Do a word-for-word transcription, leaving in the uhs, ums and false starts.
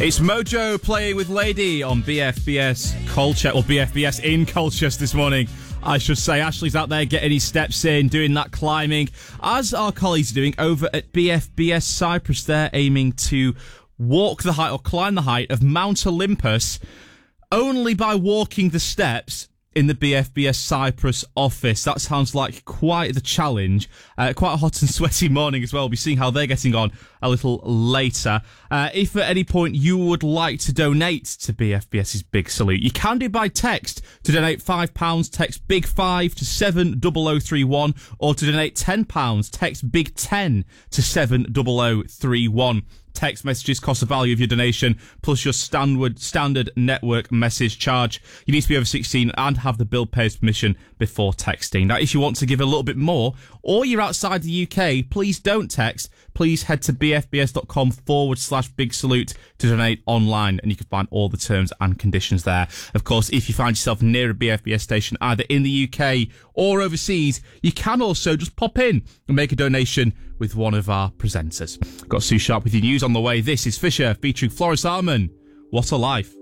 It's Mojo playing with Lady on B F B S Colchester, or B F B S in Colchester this morning, I should say. Ashley's out there getting his steps in, doing that climbing, as our colleagues are doing over at B F B S Cyprus. They're aiming to walk the height or climb the height of Mount Olympus only by walking the steps in the B F B S Cyprus office. That sounds like quite the challenge. Uh, quite a hot and sweaty morning as well. We'll be seeing how they're getting on a little later. Uh, if at any point you would like to donate to BFBS's Big Salute, you can do by text. To donate five pounds, text Big five to seven zero zero three one, or to donate ten pounds, text Big ten to seven zero zero three one. Text messages cost the value of your donation plus your standard standard network message charge. You need to be over sixteen and have the bill payer's permission before texting. Now, if you want to give a little bit more, or you're outside the U K, please don't text. Please head to bfbs.com forward slash big salute to donate online, and you can find all the terms and conditions there. Of course, if you find yourself near a B F B S station, either in the U K or overseas, you can also just pop in and make a donation with one of our presenters. Got Sue Sharp with your news on the way. This is Fisher featuring Floris Arman. What a life.